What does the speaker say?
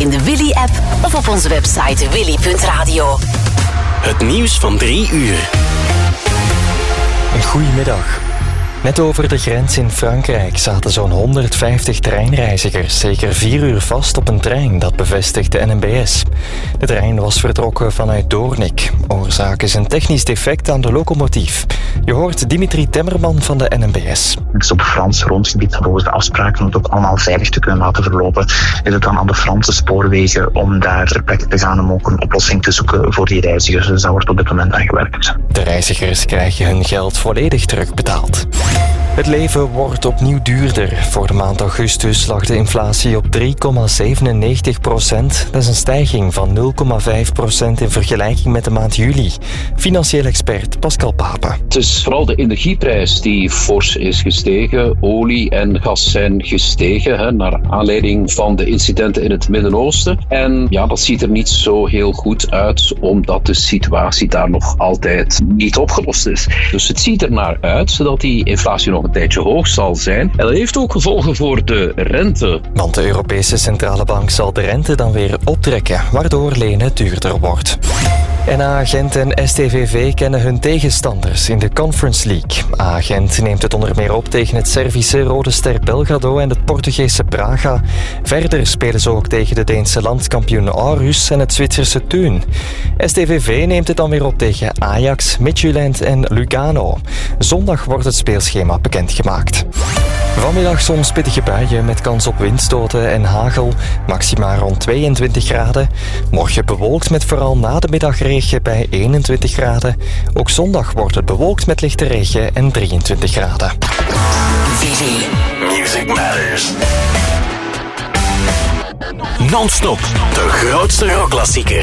in de Willy-app of op onze website willy.radio. Het nieuws van 3 uur. Goedemiddag. Net over de grens in Frankrijk zaten zo'n 150 treinreizigers zeker 4 uur vast op een trein, dat bevestigt de NMBS. De trein was vertrokken vanuit Doornik. Oorzaak is een technisch defect aan de locomotief. Je hoort Dimitri Temmerman van de NMBS. Dus op het Frans grondgebied, volgens de afspraken om het ook allemaal veilig te kunnen laten verlopen, is het dan aan de Franse spoorwegen om daar ter plekke te gaan om ook een oplossing te zoeken voor die reizigers. Dus daar wordt op dit moment aan gewerkt. De reizigers krijgen hun geld volledig terugbetaald. Het leven wordt opnieuw duurder. Voor de maand augustus lag de inflatie op 3,97%. Dat is een stijging van 0,5% in vergelijking met de maand juli. Financieel expert Pascal Pape. Het is vooral de energieprijs die fors is gestegen. Olie en gas zijn gestegen, naar aanleiding van de incidenten in het Midden-Oosten. En ja, dat ziet er niet zo heel goed uit, omdat de situatie daar nog altijd niet opgelost is. Dus het ziet er naar uit dat die inflatie nog een tijdje hoog zal zijn. En dat heeft ook gevolgen voor de rente. Want de Europese Centrale Bank zal de rente dan weer optrekken, waardoor lenen duurder wordt. NA-Gent en STVV kennen hun tegenstanders in de Conference League. A-Gent neemt het onder meer op tegen het Servische Rode Ster Belgrado en het Portugese Braga. Verder spelen ze ook tegen de Deense landskampioen Aarhus en het Zwitserse Thun. STVV neemt het dan weer op tegen Ajax, Midtjylland en Lugano. Zondag wordt het speelschema bekendgemaakt. Vanmiddag soms pittige buien met kans op windstoten en hagel. Maxima rond 22 graden. Morgen bewolkt met vooral na de middag regen bij 21 graden. Ook zondag wordt het bewolkt met lichte regen en 23 graden. Willy. Music Matters. Non-stop. De grootste rockklassieker.